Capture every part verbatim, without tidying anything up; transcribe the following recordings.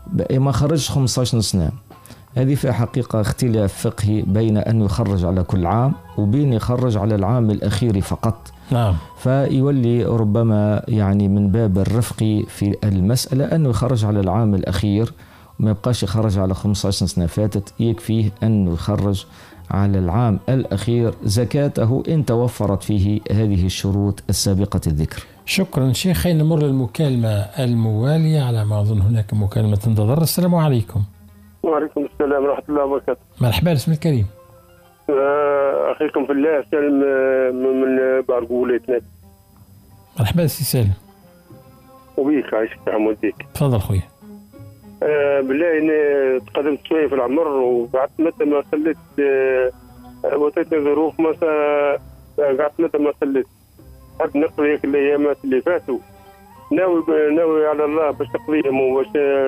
ما خرجش خمسة عشر سنة. هذه في حقيقة اختلاف فقهي بين أن يخرج على كل عام وبين يخرج على العام الأخير فقط. نعم. فيولي ربما يعني من باب الرفق في المسألة أنه يخرج على العام الأخير وما يبقاش يخرج على خمسة عشر سنة فاتت، يكفيه أنه يخرج على العام الأخير زكاته إن توفرت فيه هذه الشروط السابقة الذكر. شكرا شيخ. خلينا نمر للمكالمة الموالية على ما أظن هناك مكالمة تنتظر. السلام عليكم. وعليكم السلام ورحمة الله وبركاته. مرحبا، اسم الكريم. أخيكم في الله سالم من بارقولتنا. مرحبا سي سالم. وبيك عايشك محمود بيك. تفضل خويا. أه بالله إني تقدمت شوية في العمر وقعدت متى ما صليت، وصلتني ظروف ما قعدت متى ما صليت. حد نقضي الأيامات اللي فاتوا، ناوي ناوي على الله باش تقضيهم وباش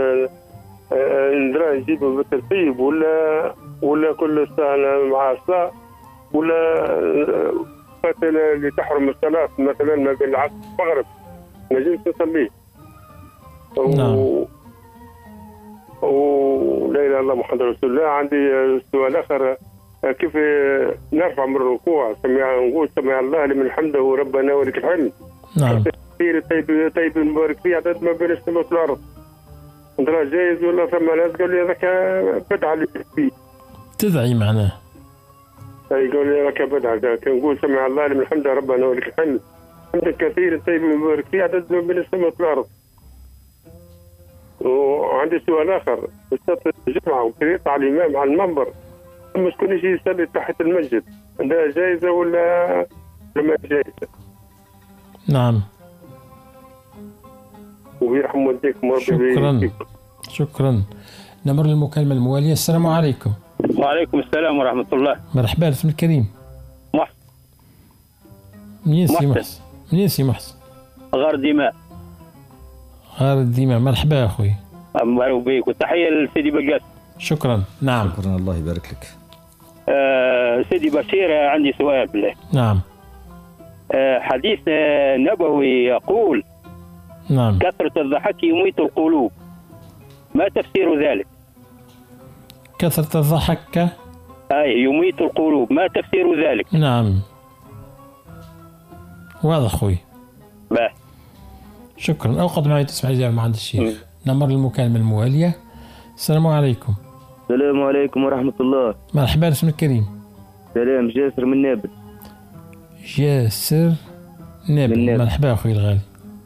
ندرا نجيبه بالترتيب ولا ولا كل سنة مع الصلاة ولا مثلا اللي تحرم الصلاة مثلا ما بين العصر والمغرب نجم نصليه. نعم. ولا إله إلا الله محمد رسول الله. عندي سؤال آخر، كيف نرفع من الركوع سمع نقول سمع الله لمن حمده ربنا ولك الحمد. نعم. كثير طيب طيب مبارك فيه عدد ما بين السماء والأرض. درا جايز ولا ثم ناس قالوا لي هذاك بدعة اللي فيه. تدعي معناه. أي قالوا لي هذاك بدعة، كنقول سمع الله لمن حمده ربنا ولك الحمد. حمد كثير طيب مبارك فيه عدد ما بين السماء والأرض. وعندي سؤال آخر، استاذ الجمعة وقريت على الإمام على المنبر ما تكونش يصلي تحت المسجد، ده جائزة ولا ما جائزة؟ نعم. ويرحم والديكم ربي. شكرا شكرا. نمر للمكالمة الموالية. السلام عليكم. وعليكم السلام ورحمة الله. مرحبا، اسم الكريم. محسن. منين سي محسن؟ منين سي محسن؟ غار دماء. غار الدماء. مرحبا يا أخوي. مرحبا بك وتحية لسيدي بقاس. شكرا. نعم. شكرا، الله يبارك لك. آه سيدي بشير، عندي سؤال بالله. نعم. آه حديث نبوي يقول نعم كثرة الضحك يميت القلوب، ما تفسير ذلك؟ كثرة الضحك أي يميت القلوب، ما تفسير ذلك؟ نعم واضح أخوي. باه. شكرا. أوقد معي تسمع الإجابة عند الشيخ. نمر للمكالمة الموالية. السلام عليكم. السلام عليكم ورحمة الله. مرحبا، اسم الكريم. سلام، جاسر من نابل. جاسر نابل. مرحبا أخوي الغالي.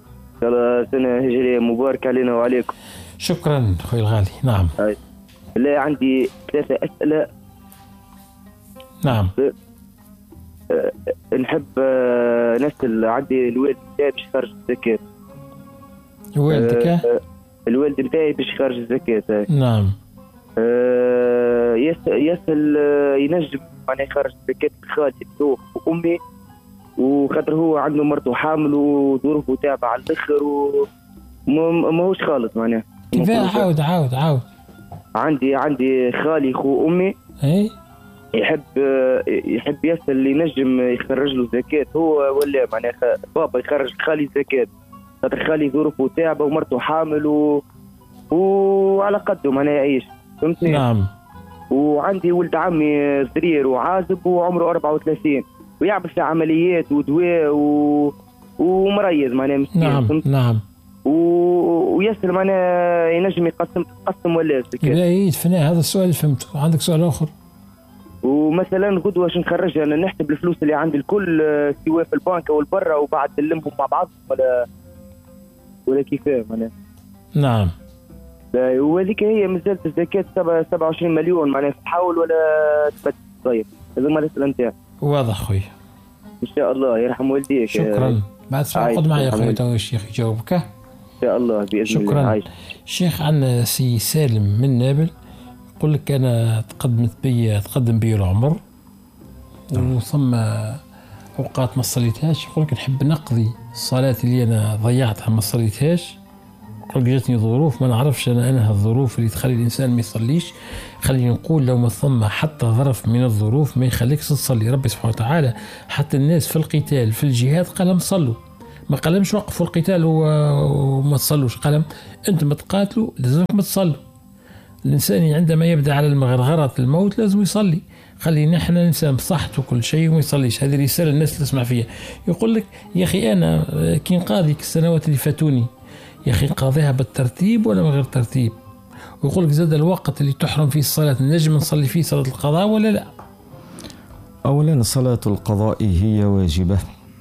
سنة هجرية مبارك علينا وعليكم. شكرا أخوي الغالي. نعم. لا عندي ثلاثة أسئلة. نعم. أه نحب أه نسأل، عندي الوالد بتاعي باش يخرج الزكاة. والدك؟ أه الوالد بتاعي باش يخرج الزكاة. نعم. أه يسأل, يسأل ينجم معناه يخرج الزكاة خالي وأمي، وخاطر هو عنده مرته حامل وظروفه تعبة على الآخر وما هوش خالص معناه. كيف؟ عاود عاود عاود. عندي عندي خالي خو أمي. اي يحب يحب يسأل اللي ينجم يخرج له زكاة هو ولا معناه بابا يخرج خالي زكاة، خاطر خالي ظروفه تعبة ومرته حامل و... وعلى قده معناه يعيش، فهمتني؟ نعم. وعندي ولد عمي صغير وعازب وعمره أربعة وثلاثين ويعمل في عمليات ودواء و... ومريض معناه. نعم نعم. و... ويسأل معناه ينجم يقسم تقسم ولا الزكاة. لا يدفناه. هذا السؤال فهمته. عندك سؤال آخر؟ ومثلا غدوة باش نخرجها انا نحسب الفلوس اللي عندي الكل سواء في البنك او البرة وبعد نلمهم مع بعض ولا ولا كيفاه معناها؟ نعم. وهذيك هي مازالت الزكاة سبعة وعشرين مليون معناها تحاول ولا تبدل؟ طيب هذا ما الأسئلة نتاعك. واضح خويا. ان شاء الله يرحم والديك. شكرا. بعد ساعة خذ معي يا خويا تو الشيخ يجاوبك ان شاء الله باذن شكرا. الله. شكرا. الشيخ عندنا سي سالم من نابل يقول لك انا تقدمت بي تقدم بي العمر وثم اوقات ما صليتهاش، يقول لك نحب نقضي الصلاه اللي انا ضيعتها ما صليتهاش. يقول لك جاتني ظروف ما نعرفش انا انها الظروف اللي تخلي الانسان ما يصليش. خلينا نقول لو ما ثم حتى ظرف من الظروف ما يخليكش تصلي. ربي سبحانه وتعالى حتى الناس في القتال في الجهاد قال لهم صلوا، ما قالهمش وقفوا القتال وما تصلوش، قالهم أنتم تقاتلوا لازمكم تصلوا. الإنسان عندما يبدأ على المغرغرة الموت لازم يصلي. خلي نحن الإنسان بصحته وكل شيء وما يصليش. هذه رسالة الناس اللي تسمع فيها. يقول لك يا أخي أنا كي نقاضي السنوات اللي فاتوني يا أخي قاضيها بالترتيب ولا من غير ترتيب؟ ويقول لك زاد الوقت اللي تحرم فيه الصلاة نجم نصلي فيه صلاة القضاء ولا لا؟ أولا صلاة القضاء هي واجبة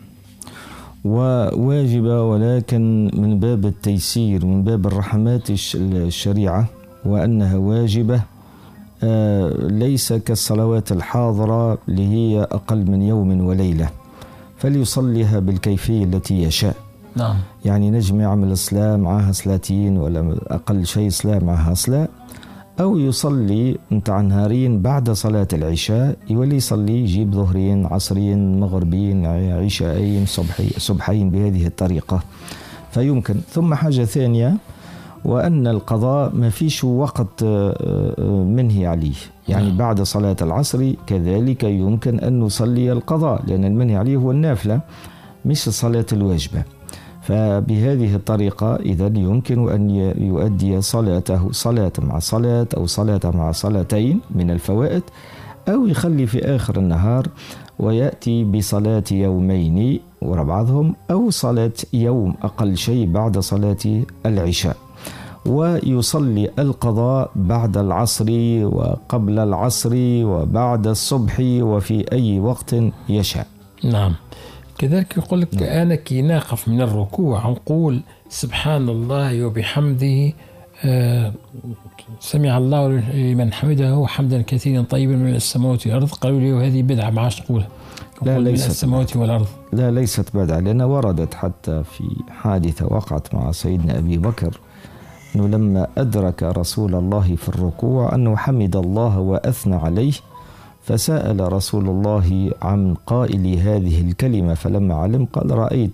وواجبة، ولكن من باب التيسير من باب الرحمات الشريعة، وأنها واجبة آه ليس كالصلوات الحاضرة اللي هي أقل من يوم وليلة، فليصليها بالكيفية التي يشاء. نعم. يعني نجم يعمل صلاة معها صلاتين ولا أقل شيء صلاة معها صلاة، أو يصلي متاع نهارين بعد صلاة العشاء، يولي يصلي يجيب ظهرين عصرين مغربين عشاءين صبحي صبحين بهذه الطريقة فيمكن. ثم حاجة ثانية، وأن القضاء ما فيش وقت منهي عليه، يعني بعد صلاة العصر كذلك يمكن أن نصلي القضاء، لأن المنهي عليه هو النافلة مش الصلاة الواجبة. فبهذه الطريقة إذا يمكن أن يؤدي صلاته صلاة مع صلاة أو صلاة مع صلاتين من الفوائد، أو يخلي في آخر النهار ويأتي بصلاة يومين ورا بعضهم، أو صلاة يوم أقل شيء بعد صلاة العشاء، ويصلي القضاء بعد العصر وقبل العصر وبعد الصبح وفي أي وقت يشاء. نعم. كذلك يقول لك أنا كي ناقف من الركوع نقول سبحان الله وبحمده آه سمع الله لمن حمده حمدا كثيرا طيبا من السماوات والأرض. قالوا لي وهذه بدعة ما عادش تقولها. لا ليست من السماوات والأرض. لا ليست بدعة، لأنها وردت حتى في حادثة وقعت مع سيدنا أبي بكر، أنه لما أدرك رسول الله في الركوع أنه حمد الله وأثنى عليه، فسأل رسول الله عن قائل هذه الكلمة، فلما علم قال رأيت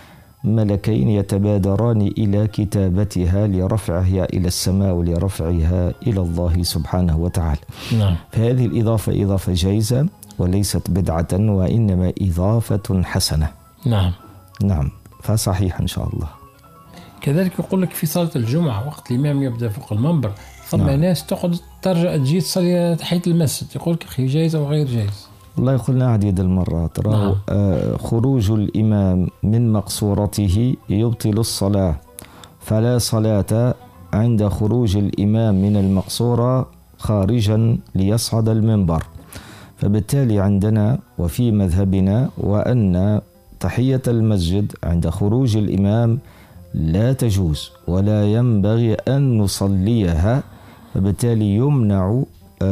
ملكين يتبادران إلى كتابتها لرفعها إلى السماء ولرفعها إلى الله سبحانه وتعالى. نعم. فهذه الإضافة إضافة جائزة وليست بدعة، وإنما إضافة حسنة. نعم. نعم، فصحيح إن شاء الله. كذلك يقول لك في صلاة الجمعة وقت الإمام يبدأ فوق المنبر ثم نعم. ناس تقعد ترجع تجي تصلي تحية المسجد، يقول لك أخي جائزة وغير جائز. والله قلنا عديد المرات نعم. آه خروج الإمام من مقصورته يبطل الصلاة، فلا صلاة عند خروج الإمام من المقصورة خارجا ليصعد المنبر. فبالتالي عندنا وفي مذهبنا وأن تحية المسجد عند خروج الإمام لا تجوز ولا ينبغي أن نصليها، فبالتالي يمنع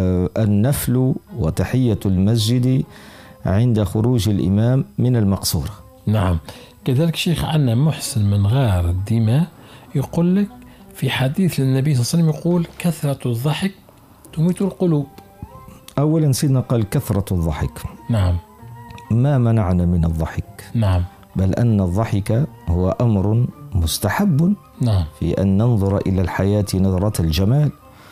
النفل وتحية المسجد عند خروج الإمام من المقصورة. نعم. كذلك شيخ عنا محسن من غار الدماء يقول لك في حديث للنبي صلى الله عليه وسلم يقول كثرة الضحك تميت القلوب. أولا سيدنا قال كثرة الضحك. نعم. ما منعنا من الضحك. نعم. بل أن الضحك هو أمر مستحب. نعم. في أن ننظر إلى الحياة نظرة الجمال،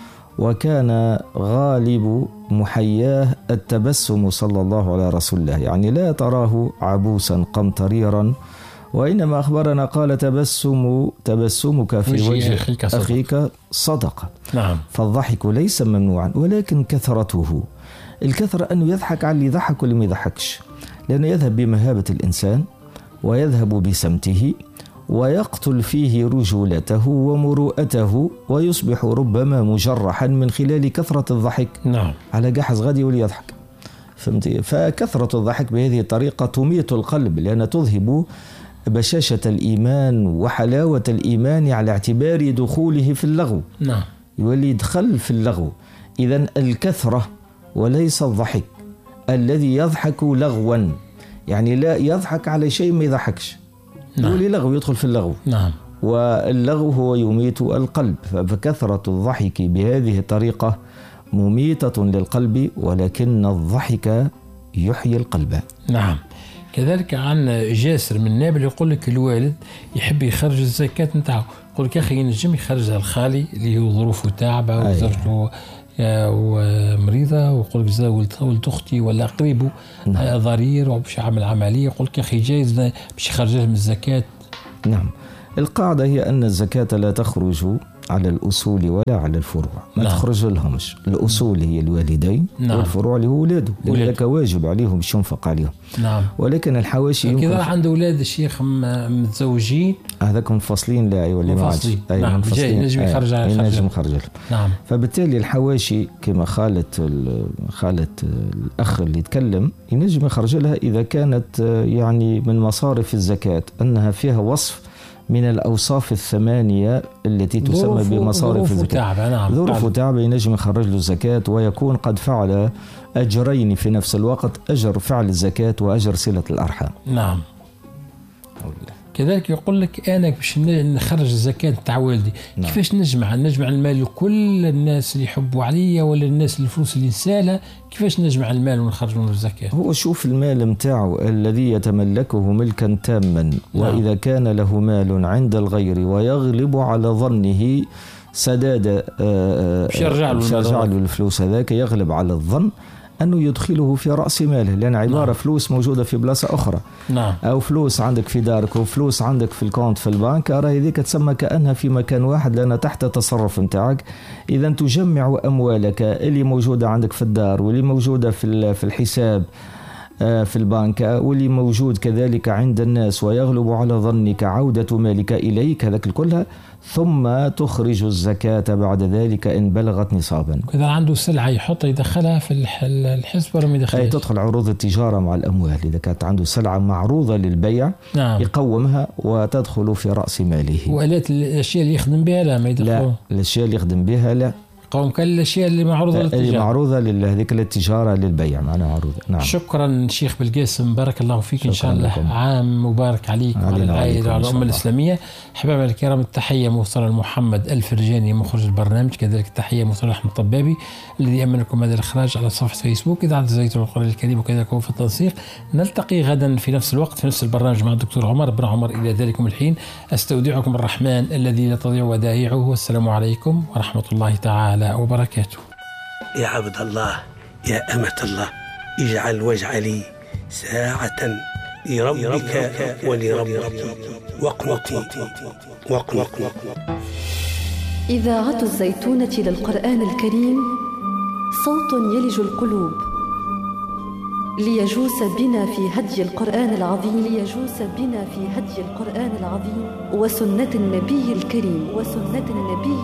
وكان غالب محياه التبسم صلى الله على رسول الله، يعني لا تراه عبوسا قمطريرا، وإنما أخبرنا قال تبسم تبسمك في وجه, وجه أخيك, أخيك صدقة. نعم. فالضحك ليس ممنوعا، ولكن كثرته، الكثرة أنه يضحك على اللي يضحك واللي ما يضحكش، لأنه يذهب بمهابة الإنسان ويذهب بسمته ويقتل فيه رجولته ومروءته، ويصبح ربما مجرحا من خلال كثرة الضحك. نعم. على جحز غادي يولي يضحك، فهمتي؟ فكثرة الضحك بهذه الطريقة تميت القلب، لأن تذهب بشاشة الإيمان وحلاوة الإيمان على اعتبار دخوله في اللغو. نعم. يولي يدخل في اللغو. إذن الكثرة وليس الضحك. الذي يضحك لغوا، يعني لا يضحك على شيء ما يضحكش. نعم. يولي لغو، يدخل في اللغو. نعم. واللغو هو يميت القلب، فكثرة الضحك بهذه الطريقة مميتة للقلب، ولكن الضحك يحيي القلب. نعم. كذلك عن جاسر من نابل يقول لك الوالد يحب يخرج الزكاة نتاعو، يقول لك يا أخي ينجم يخرجها الخالي اللي هو ظروفه تعبة وزوجته ومريضة، ويقول لك ولد أختي ولا قريبه ضرير وباش يعمل عملية، يقول لك يا أخي جايز باش يخرج من الزكاة نعم. القاعدة هي أن الزكاة لا تخرج على الأصول ولا على الفروع، ما نعم. تخرج لهمش. الأصول هي الوالدين، نعم. والفروع اللي هو أولاده، لذلك واجب عليهم باش ينفق عليهم. نعم. ولكن الحواشي يمكن كذا عنده أولاد الشيخ متزوجين، هذاك منفصلين لا ولا ما عادش، أي نعم. منفصلين، ينجم يخرج على ينجم يخرج لهم. نعم. فبالتالي الحواشي كما خالت خالت الأخ اللي يتكلم ينجم يخرج لها إذا كانت يعني من مصارف الزكاة أنها فيها وصف من الأوصاف الثمانية التي تسمى بمصارف الزكاة. نعم. ظروف تعب ينجم يخرج له الزكاة، ويكون قد فعل أجرين في نفس الوقت، أجر فعل الزكاة وأجر صلة الأرحام. نعم. كذلك يقول لك أنا باش نخرج الزكاة تاع والدي، نعم. كيفاش نجمع نجمع المال لكل الناس اللي يحبوا عليا ولا الناس الفلوس اللي نسالها؟ كيفاش نجمع المال ونخرج منه الزكاة؟ هو شوف المال متاعه الذي يتملكه ملكا تاما، نعم. وإذا كان له مال عند الغير ويغلب على ظنه سداد يرجع له الفلوس، هذاك يغلب على الظن أنه يدخله في رأس ماله، لأن عبارة نعم. فلوس موجودة في بلاصة أخرى، نعم. أو فلوس عندك في دارك وفلوس عندك في الكونت في البنك، أرى هذيك تسمى كأنها في مكان واحد لأنها تحت تصرف متاعك. إذا تجمع أموالك اللي موجودة عندك في الدار واللي موجودة في في الحساب في البنك واللي موجود كذلك عند الناس ويغلب على ظنك عودة مالك إليك، هذاك كلها، ثم تخرج الزكاة بعد ذلك إن بلغت نصابا. كذا عنده سلعة يحط يدخلها في الحسب ولا ما يدخلها؟ أي تدخل عروض التجارة مع الأموال، إذا كانت عنده سلعة معروضة للبيع، نعم. يقومها وتدخل في رأس ماله. وآلات الأشياء اللي يخدم بها لا ما يدخلها؟ لا، الأشياء اللي يخدم بها لا، قوم كل الأشياء اللي معروضة للتجارة، اللي معروضة لهذيك التجارة للبيع معنا معروضة. نعم. شكرا شيخ بالقاسم، بارك الله فيك، إن شاء الله لكم. عام مبارك عليك وعلى العائلة وعلى الأمة الإسلامية. حبايبنا الكرام، التحية موصلة لمحمد الفرجاني مخرج البرنامج، كذلك التحية موصلة لأحمد الطبابي الذي أمن لكم هذا الإخراج على صفحة فيسبوك إذاعة الزيتون القرآن الكريم، وكذلك هو في التنسيق. نلتقي غدا في نفس الوقت في نفس البرنامج مع الدكتور عمر بن عمر. إلى ذلكم الحين أستودعكم الرحمن الذي لا تضيع ودائعه، والسلام عليكم ورحمة الله تعالى وبركاته. يا عبد الله، يا أمة الله، اجعل واجعلي ساعة لربك ولربك واقنطي واقنطي. إذاعة الزيتونة للقرآن الكريم، صوت يلج القلوب، ليجوس بنا في هدي القرآن العظيم، ليجوس بنا في هدي القرآن العظيم وسنة النبي الكريم وسنة النبي